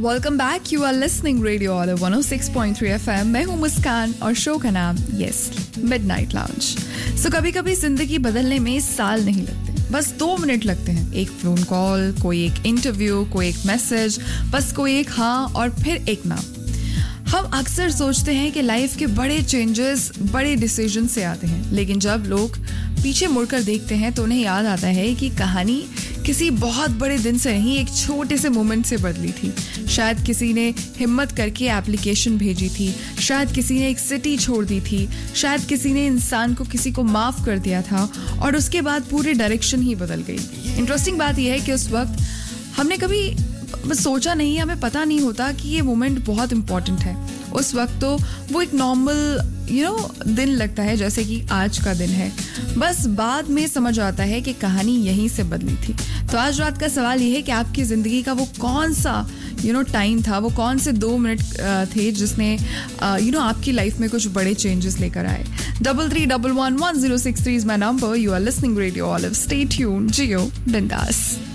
Welcome back. You are listening radio all 106.3 FM. मैं हूँ मुस्कान और शो का नाम मिडनाइट लाउंज. सो कभी कभी जिंदगी बदलने में साल नहीं लगते, बस 2 मिनट लगते हैं. एक फोन कॉल, कोई एक इंटरव्यू, कोई एक मैसेज, बस कोई एक हाँ और फिर एक ना. हम अक्सर सोचते हैं कि लाइफ के बड़े चेंजेस बड़े डिसीजन से आते हैं, लेकिन जब लोग पीछे मुड़कर देखते हैं तो उन्हें याद आता है कि कहानी किसी बहुत बड़े दिन से नहीं, एक छोटे से मोमेंट से बदली थी. शायद किसी ने हिम्मत करके एप्लीकेशन भेजी थी, शायद किसी ने एक सिटी छोड़ दी थी, शायद किसी ने इंसान को किसी को माफ कर दिया था और उसके बाद पूरी डायरेक्शन ही बदल गई. इंटरेस्टिंग बात यह है कि उस वक्त हमने कभी सोचा नहीं, हमें पता नहीं होता कि ये मोमेंट बहुत इंपॉर्टेंट है. उस वक्त तो वो एक नॉर्मल दिन लगता है, जैसे कि आज का दिन है. बस बाद में समझ आता है कि कहानी यहीं से बदली थी. तो आज रात का सवाल ये है कि आपकी ज़िंदगी का वो कौन सा टाइम था, वो कौन से 2 मिनट थे जिसने आपकी लाइफ में कुछ बड़े चेंजेस लेकर आए. 33111063 is my number. You are listening radio olive. Stay tuned, जियो बिंदास.